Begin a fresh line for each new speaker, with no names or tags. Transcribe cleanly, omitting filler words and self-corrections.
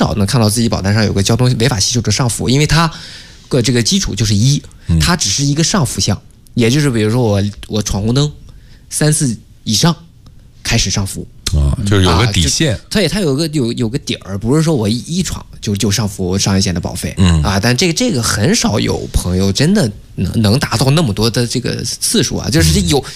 少能看到自己保单上有个交通违法吸收者上浮，因为它这个基础就是1，它只是一个上浮项，也就是比如说我闯红灯3次以上开始上浮。
就是有个底线，
它有个底儿，不是说我一闯就上浮商业险的保费，但这个很少有朋友真的能达到那么多的这个次数啊，就是